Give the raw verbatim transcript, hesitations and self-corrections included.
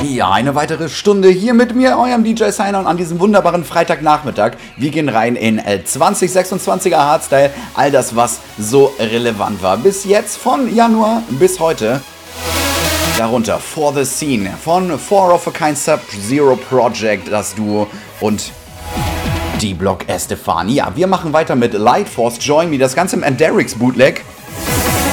Ja, eine weitere Stunde hier mit mir, eurem D J Signer an diesem wunderbaren Freitagnachmittag. Wir gehen rein in zwanzig sechsundzwanziger Hardstyle, all das, was so relevant war. Bis jetzt, von Januar bis heute. Darunter For The Scene von Four of a Kind Sub-Zero Project, das Duo, und D-Block Estefan. Ja, wir machen weiter mit Light Force Join Me, das Ganze im Enderix Bootleg.